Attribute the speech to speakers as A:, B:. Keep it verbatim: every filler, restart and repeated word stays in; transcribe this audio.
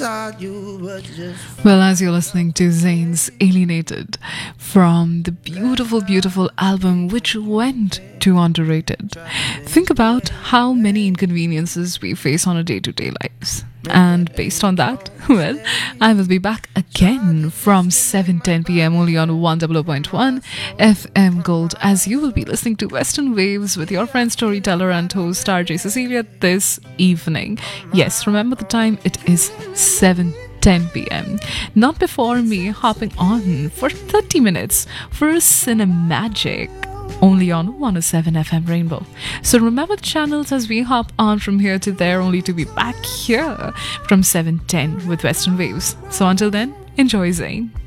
A: Well, as you're listening to Zayn's Alienated from the beautiful, beautiful album which went to Underrated. Think about how many inconveniences we face on a day-to-day lives. And based on that, well, I will be back again from seven ten p.m. only on one hundred point one F M Gold, as you will be listening to Western Waves with your friend, storyteller and host R J Cecilia this evening. Yes, remember the time, it is seven ten p.m. Not before me hopping on for thirty minutes for a Cinemagic only on one oh seven F M Rainbow. So remember the channels as we hop on from here to there, only to be back here from seven ten with Western Waves. So until then, enjoy Zayn.